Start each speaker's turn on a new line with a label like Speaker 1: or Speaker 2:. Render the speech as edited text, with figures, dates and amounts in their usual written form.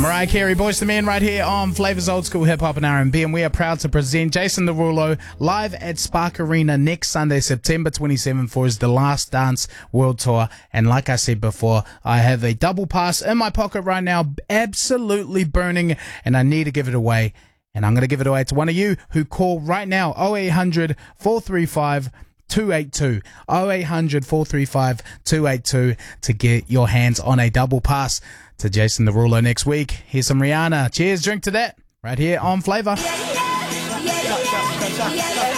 Speaker 1: Mariah Carey, Boyz II Men, right here on Flavors Old School Hip Hop and R&B, and we are proud to present Jason Derulo live at Spark Arena next Sunday, September 27, for his The Last Dance World Tour. And like I said before, I have a double pass in my pocket right now, absolutely burning, and I need to give it away. And I'm going to give it away to one of you who call right now, 0800 435 282, 0800 435 282 to get your hands on a double pass to Jason Derulo next week. Here's some Rihanna. Cheers, drink to that, right here on Flavor.